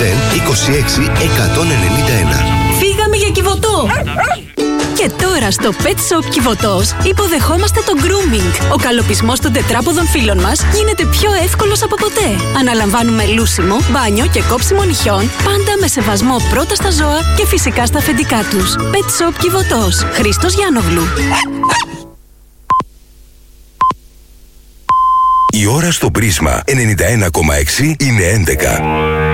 Φύγαμε για Κιβωτό! Και τώρα στο Pet Shop Κιβωτός υποδεχόμαστε το grooming. Ο καλοπισμός των τετράποδων φίλων μας γίνεται πιο εύκολος από ποτέ. Αναλαμβάνουμε λούσιμο, μπάνιο και κόψιμο νυχιών, πάντα με σεβασμό πρώτα στα ζώα και φυσικά στα αφεντικά τους. Pet Shop Κιβωτός. Χρήστος Γιάννογλου. Η ώρα στο Πρίσμα 91,6 είναι 11.